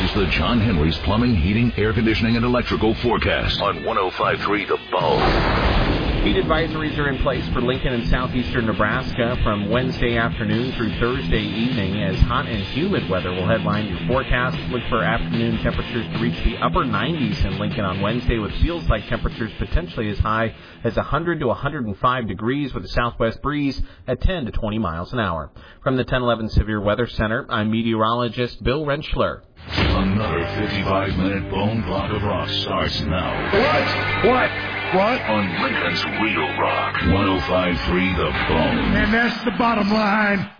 is the John Henry's Plumbing, Heating, Air Conditioning, and Electrical forecast on 105.3 The Bone. Heat advisories are in place for Lincoln and southeastern Nebraska from Wednesday afternoon through Thursday evening, as hot and humid weather will headline your forecast. Look for afternoon temperatures to reach the upper 90s in Lincoln on Wednesday, with feels-like temperatures potentially as high as 100 to 105 degrees with a southwest breeze at 10 to 20 miles an hour. From the 1011 Severe Weather Center, I'm meteorologist Bill Rentschler. Another 55-minute bone block of rock starts now. What? On Lincoln's Real Rock, 105.3 The Bone. And that's the bottom line.